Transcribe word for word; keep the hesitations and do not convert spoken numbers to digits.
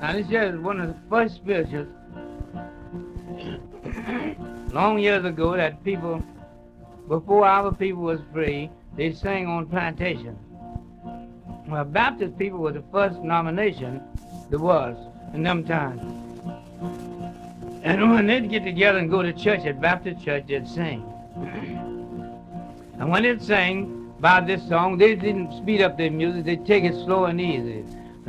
Now this here is one of the first spirituals long years ago that people, before our people was free, they sang on plantation. Well, Baptist people was the first denomination there was in them times. And when they'd get together and go to church at Baptist church, they'd sing. And when they'd sing by this song, they didn't speed up their music, they'd take it slow and easy.